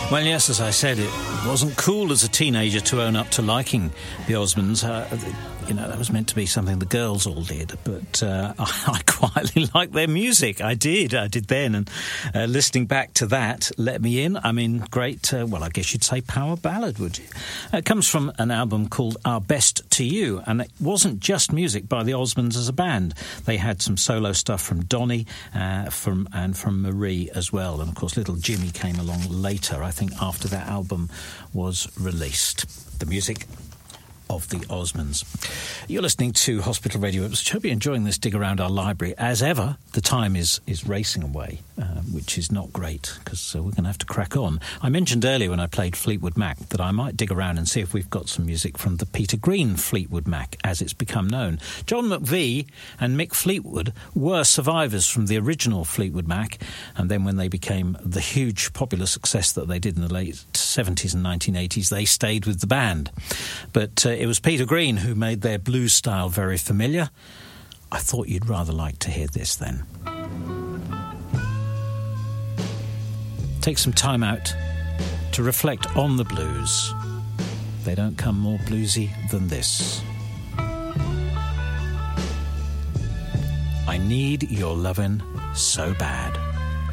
Well, yes, as I said, it wasn't cool as a teenager to own up to liking the Osmonds. That was meant to be something the girls all did, but I quietly liked their music. I did then, and listening back to that, Let Me In, I mean, great, I guess you'd say power ballad, would you? It comes from an album called Our Best to You, and it wasn't just music by the Osmonds as a band. They had some solo stuff from Donny from Marie as well, and of course little Jimmy came along later, I think after that album was released. The music of the Osmonds. You're listening to Hospital Radio. I hope you're enjoying this dig around our library. As ever, the time is racing away, which is not great, because we're going to have to crack on. I mentioned earlier when I played Fleetwood Mac that I might dig around and see if we've got some music from the Peter Green Fleetwood Mac, as it's become known. John McVie and Mick Fleetwood were survivors from the original Fleetwood Mac, and then when they became the huge popular success that they did in the late 70s and 1980s, they stayed with the band. But it was Peter Green who made their blues style very familiar. I thought you'd rather like to hear this then. Take some time out to reflect on the blues. They don't come more bluesy than this. I need your lovin' so bad.